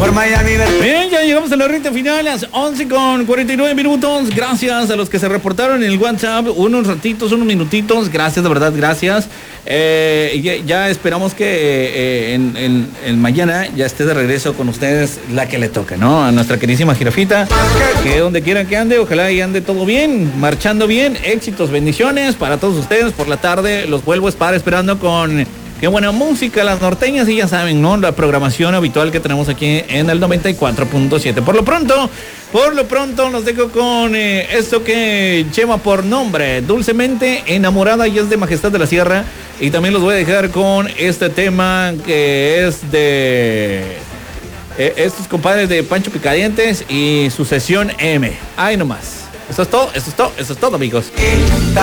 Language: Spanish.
por Miami. Bien, ya llegamos a la recta final, las 11:49. Gracias a los que se reportaron en el WhatsApp, unos ratitos, unos minutitos. Gracias, de verdad, gracias. Ya esperamos que en mañana ya esté de regreso con ustedes la que le toca, ¿no? A nuestra queridísima Jirafita, que donde quiera que ande, ojalá y ande todo bien, marchando bien. Éxitos, bendiciones para todos ustedes. Por la tarde los vuelvo a estar esperando con qué buena música, las norteñas, y ya saben, ¿no? La programación habitual que tenemos aquí en el 94.7. Por lo pronto nos dejo con esto que lleva por nombre Dulcemente Enamorada, y es de Majestad de la Sierra. Y también los voy a dejar con este tema que es de estos compadres de Pancho Picadientes y su sesión M. Ahí nomás. Eso es todo, amigos.